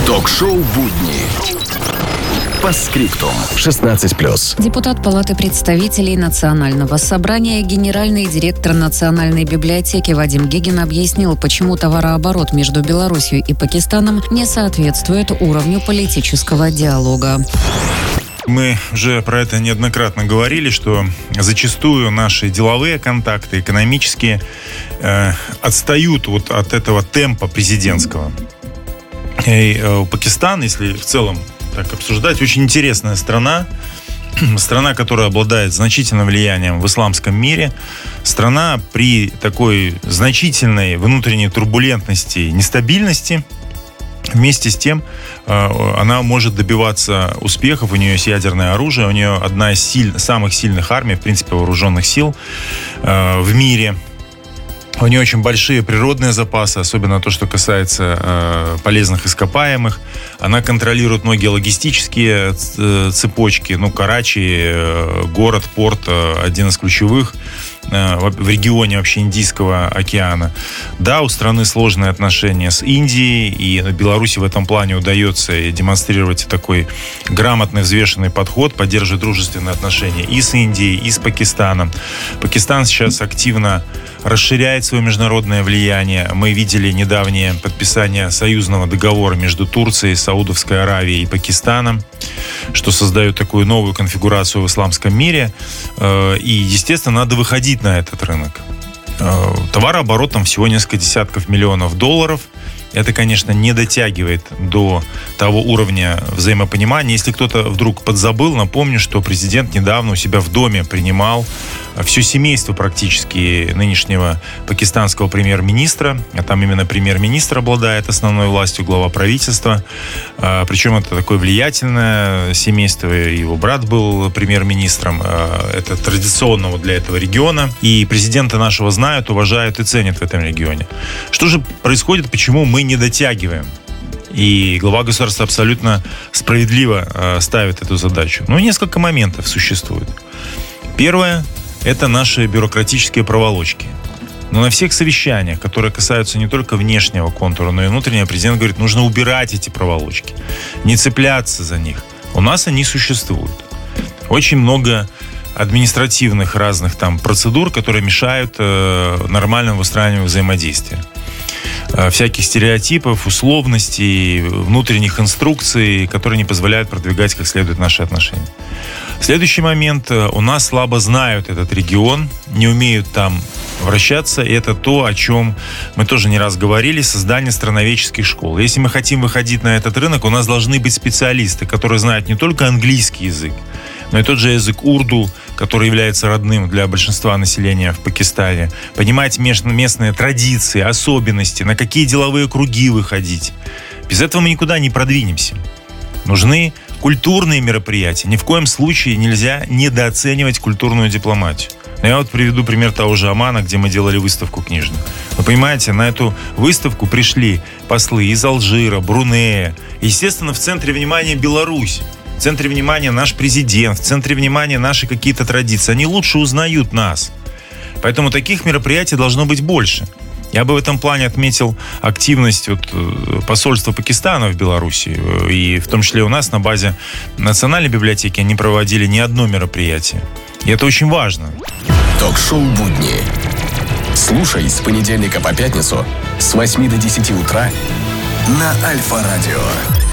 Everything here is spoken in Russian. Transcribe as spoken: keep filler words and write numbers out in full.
Ток-шоу «Будни». Постскриптум. шестнадцать плюс. Депутат Палаты представителей Национального собрания, генеральный директор Национальной библиотеки Вадим Гигин объяснил, почему товарооборот между Беларусью и Пакистаном не соответствует уровню политического диалога. Мы уже про это неоднократно говорили, что зачастую наши деловые контакты, экономические, э, отстают вот от этого темпа президентского. И э, Пакистан, если в целом так обсуждать, очень интересная страна. Страна, которая обладает значительным влиянием в исламском мире. Страна при такой значительной внутренней турбулентности и нестабильности. Вместе с тем, она может добиваться успехов. У нее есть ядерное оружие. У нее одна из силь... самых сильных армий, в принципе, вооруженных сил в мире. У нее очень большие природные запасы, особенно то, что касается э, полезных ископаемых. Она контролирует многие логистические э, цепочки. Ну, Карачи, э, город, порт, э, один из ключевых э, в регионе вообще Индийского океана. Да, у страны сложные отношения с Индией, и Беларуси в этом плане удается демонстрировать такой грамотный, взвешенный подход, поддерживать дружественные отношения и с Индией, и с Пакистаном. Пакистан сейчас активно расширяет свое международное влияние. Мы видели недавнее подписание союзного договора между Турцией, Саудовской Аравией и Пакистаном, что создает такую новую конфигурацию в исламском мире. И, естественно, надо выходить на этот рынок. Товарооборот там всего несколько десятков миллионов долларов. Это, конечно, не дотягивает до того уровня взаимопонимания. Если кто-то вдруг подзабыл, напомню, что президент недавно у себя в доме принимал все семейство практически нынешнего пакистанского премьер-министра. А там именно премьер-министр обладает основной властью, глава правительства. Причем это такое влиятельное семейство. Его брат был премьер-министром. Это традиционно вот для этого региона. И президента нашего знают, уважают и ценят в этом регионе. Что же происходит? Почему мы не дотягиваем? И глава государства абсолютно справедливо ставит эту задачу. Ну, несколько моментов существует. Первое – это наши бюрократические проволочки. Но на всех совещаниях, которые касаются не только внешнего контура, но и внутреннего, президент говорит, нужно убирать эти проволочки, не цепляться за них. У нас они существуют. Очень много административных разных там процедур, которые мешают э, нормальному выстраиванию взаимодействия. Э, всяких стереотипов, условностей, внутренних инструкций, которые не позволяют продвигать как следует наши отношения. Следующий момент. У нас слабо знают этот регион, не умеют там вращаться. И это то, о чем мы тоже не раз говорили, создание страноведческих школ. Если мы хотим выходить на этот рынок, у нас должны быть специалисты, которые знают не только английский язык, но и тот же язык урду, который является родным для большинства населения в Пакистане. Понимать местные традиции, особенности, на какие деловые круги выходить. Без этого мы никуда не продвинемся. Нужны культурные мероприятия. Ни в коем случае нельзя недооценивать культурную дипломатию. Я вот приведу пример того же Омана, где мы делали выставку книжную. Вы понимаете, на эту выставку пришли послы из Алжира, Брунея. Естественно, в центре внимания Беларусь. В центре внимания наш президент, в центре внимания наши какие-то традиции. Они лучше узнают нас. Поэтому таких мероприятий должно быть больше. Я бы в этом плане отметил активность вот посольства Пакистана в Беларуси. И в том числе у нас на базе Национальной библиотеки они проводили не одно мероприятие. И это очень важно. Ток-шоу «Будни». Слушай с понедельника по пятницу с восьми до десяти утра на Альфа-радио.